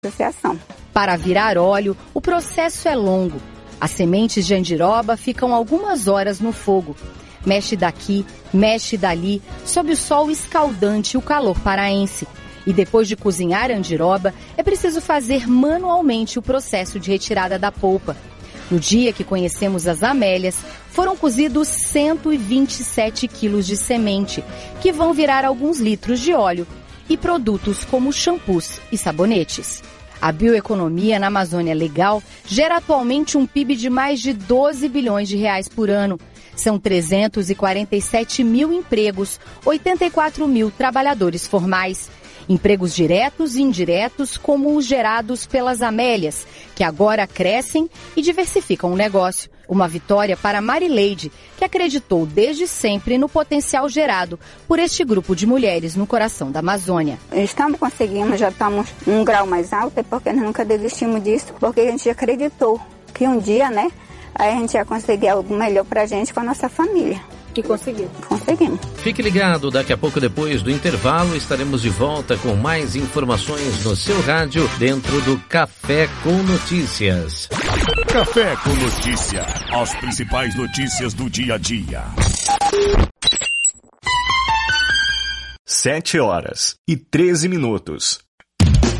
associação. Para virar óleo, o processo é longo. As sementes de andiroba ficam algumas horas no fogo. Mexe daqui, mexe dali, sob o sol escaldante e o calor paraense. E depois de cozinhar a andiroba, é preciso fazer manualmente o processo de retirada da polpa. No dia que conhecemos as amélias, foram cozidos 127 quilos de semente, que vão virar alguns litros de óleo, e produtos como shampoos e sabonetes. A bioeconomia na Amazônia Legal gera atualmente um PIB de mais de 12 bilhões de reais por ano. São 347 mil empregos, 84 mil trabalhadores formais. Empregos diretos e indiretos, como os gerados pelas amélias, que agora crescem e diversificam o negócio. Uma vitória para Marileide, que acreditou desde sempre no potencial gerado por este grupo de mulheres no coração da Amazônia. Estamos conseguindo, já estamos um grau mais alto, é porque nós nunca desistimos disso, porque a gente acreditou que um dia, aí a gente ia conseguir algo melhor para a gente com a nossa família. E conseguimos. Conseguimos. Fique ligado, daqui a pouco, depois do intervalo, estaremos de volta com mais informações no seu rádio dentro do Café com Notícias. Café com Notícia. As principais notícias do dia a dia. 7 horas e 13 minutos.